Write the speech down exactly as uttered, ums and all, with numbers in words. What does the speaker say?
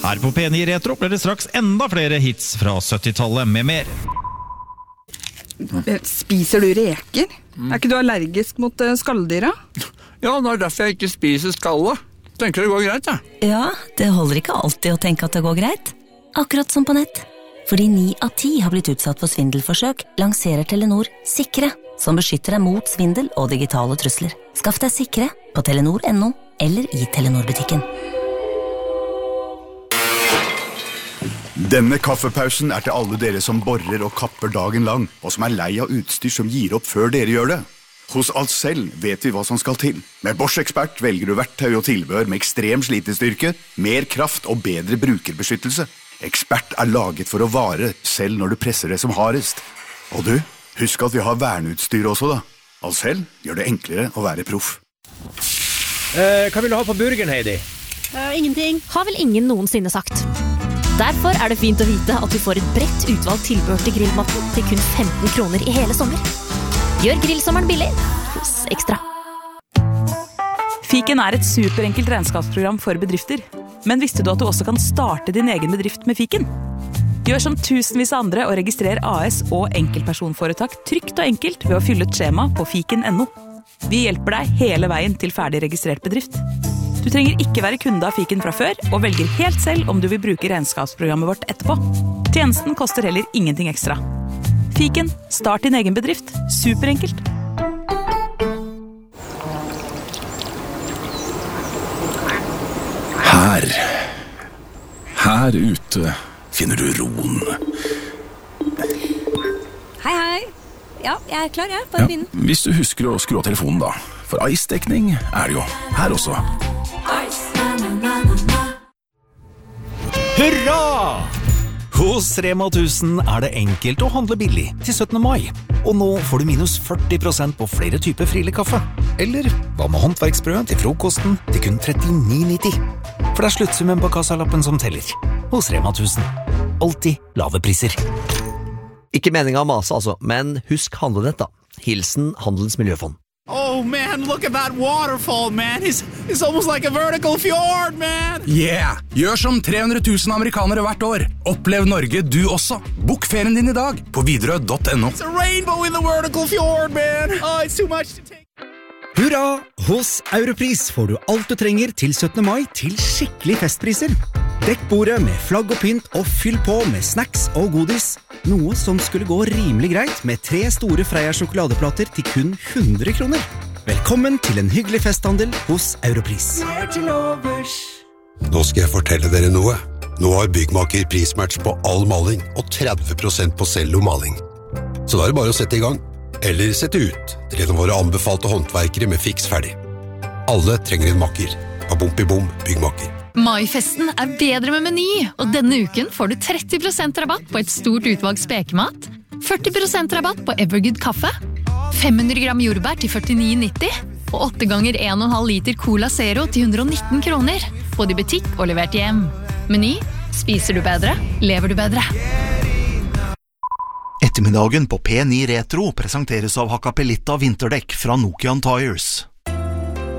Her på P ni Retro blir det straks enda flere hits fra syttitallet med mer. Spiser du reker? Er ikke du allergisk mot skalldyra? Ja, det er derfor jeg ikke spiser skallet. Tenker det går greit, ja. Ja, det holder ikke alltid å tenke at det går greit. Akkurat som på nett. Fordi ni av ti har blitt utsatt for svindelforsøk, lanserer Telenor Sikre, som beskytter deg mot svindel og digitale trusler. Skaff deg Sikre på telenor punktum no eller i Telenor-butikken. Denne kaffepausen er til alle dere som borer og kapper dagen lang, og som er lei av utstyr som gir opp før dere gjør det. Hos Ahlsell vet vi hva som skal til. Med Bosch Expert velger du verktøy og tilbehør med ekstrem slitestyrke, mer kraft og bedre brukerbeskyttelse. Expert er laget for å vare, selv når du presser det som hardest. Og du, husk at vi har verneutstyr også da. Ahlsell gjør det enklere å være proff. Eh, hva vil du ha på burgeren, Heidi? Uh, ingenting. Har vel ingen noensinne sagt. Derfor er det fint å vite at du får et bredt utvalgt tilbehør til grillmaten til kun femten kroner i hele sommer. Gjør grillsommeren billig hos Ekstra. Fiken er et superenkelt regnskapsprogram for bedrifter. Men visste du at du også kan starte din egen bedrift med Fiken? Gjør som tusenvis av andre og registrer A S og enkeltpersonforetak trygt og enkelt ved å fylle et skjema på fiken punktum no. Vi hjelper deg hele veien til ferdig registrert bedrift. Du trenger ikke være kunde av Fiken fra før, og velger helt selv om du vil bruke regnskapsprogrammet vårt etterpå. Tjenesten koster heller ingenting ekstra. Fiken, start din egen bedrift. Superenkelt. Her, her ute finner du roen. Hei, hei. Ja, jeg er klar, jeg. Bare begynn. Ja, hvis du husker å skru av telefonen da. For ice-dekning er det jo her også. Hurra! Hos Rema tusen er det enkelt å handle billig til syttende mai. Og nå får du minus førti prosent på flere typer frilig kaffe. Eller hva med håndverksbrød til frokosten til kun trettini nitti. For det er sluttsummen på kassalappen som teller. Hos Rema tusen. Alltid lave priser. Ikke meningen å mase altså, men husk handlenett da. Hilsen Handelens Miljøfond. Oh man, look at that waterfall, man. It's, it's almost like a vertical fjord, man. Yeah! Gjør som tre hundre tusen amerikanere hvert år. Opplev Norge du også. Bok ferien din i dag på Widerøe punktum no. It's a rainbow in the vertical fjord, man. Oh, it's too much to take. Hurra! Hos Europris får du alt du trenger til syttende mai til skikkelig festpriser. Dekk bordet med flagg og pynt og fyll på med snacks og godis. Noe som skulle gå rimelig greit med tre store Freia sjokoladeplater til kun hundre kroner. Velkommen til en hyggelig festhandel hos Europris. Nå skal jeg fortelle dere noe. Nå har Byggmaker prismatch på all maling og tretti prosent på cellomaling. Så da er det bare å sette i gang. Eller sette ut til en av våre anbefalte håndverkere med fiks ferdig. Alle trenger en makker. Bom-bom, Byggmaker. Maifesten er bedre med Meny, og denne uken får du tretti prosent rabatt på et stort utvalg spekemat, førti prosent rabatt på Evergood kaffe, fem hundre gram jordbær til førtini nitti, og åtte ganger en komma fem liter Cola Zero til hundre og nitten kroner, både i butikk og levert hjem. Meny, spiser du bedre, lever du bedre. Ettermiddagen på P ni Retro presenteres av Hakkapelitta vinterdekk fra Nokian Tires.